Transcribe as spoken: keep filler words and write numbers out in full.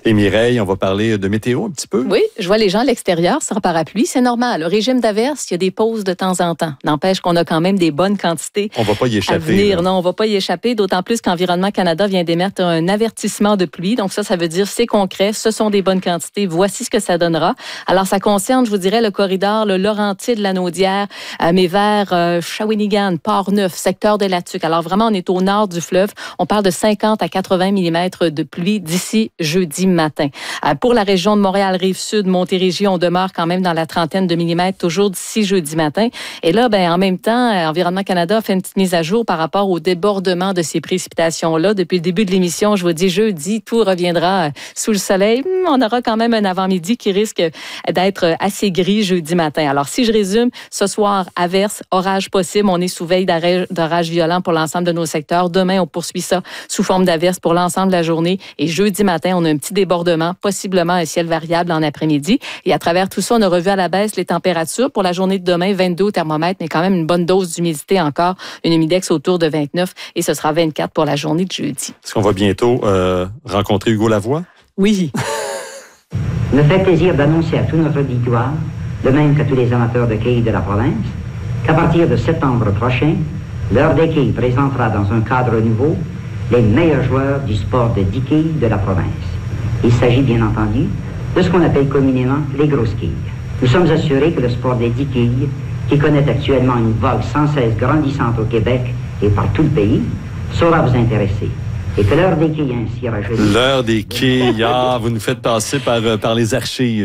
Et Mireille, on va parler de météo un petit peu. Oui, je vois les gens à l'extérieur sans parapluie, c'est normal. Le régime d'averse, il y a des pauses de temps en temps. N'empêche qu'on a quand même des bonnes quantités. On va pas y échapper. À venir. Là. Non, on va pas y échapper, d'autant plus qu'Environnement Canada vient d'émettre un avertissement de pluie. Donc ça, ça veut dire c'est concret, ce sont des bonnes quantités. Voici ce que ça donnera. Alors ça concerne, je vous dirais, le corridor, le Laurentide, la Naudière, euh, mais vers euh, Shawinigan, Port-Neuf, secteur de la Tuque. Alors vraiment, on est au nord du fleuve. On parle de cinquante à quatre-vingts millimètres de pluie d'ici jeudi matin. Euh, pour la région de Montréal-Rive-Sud, Montérégie, on demeure quand même dans la trentaine de millimètres, toujours d'ici jeudi matin. Et là, ben, en même temps, Environnement Canada a fait une petite mise à jour par rapport au débordement de ces précipitations-là. Depuis le début de l'émission, je vous dis jeudi, tout reviendra sous le soleil. On aura quand même un avant-midi qui risque d'être assez gris jeudi matin. Alors, si je résume, ce soir, averse, orage possible. On est sous veille d'orage violent pour l'ensemble de nos secteurs. Demain, on poursuit ça sous forme d'averse pour l'ensemble de la journée. Et jeudi matin, on a un petit débordement, possiblement un ciel variable en après-midi. Et à travers tout ça, on a revu à la baisse les températures. Pour la journée de demain, vingt-deux au thermomètre, mais quand même une bonne dose d'humidité encore. Une humidex autour de vingt-neuf et ce sera vingt-quatre pour la journée de jeudi. Est-ce qu'on va bientôt euh, rencontrer Hugo Lavoie? Oui. Me fait plaisir d'annoncer à tout notre auditoire, de même qu'à tous les amateurs de quilles de la province, qu'à partir de septembre prochain, l'heure des quilles présentera dans un cadre nouveau les meilleurs joueurs du sport de dix quilles de la province. Il s'agit bien entendu de ce qu'on appelle communément les grosses quilles. Nous sommes assurés que le sport des dix quilles, qui connaît actuellement une vague sans cesse grandissante au Québec et par tout le pays, saura vous intéresser. Et que l'heure des quilles ainsi rajeunit. L'heure des quilles, ah, vous nous faites passer par, par les archives.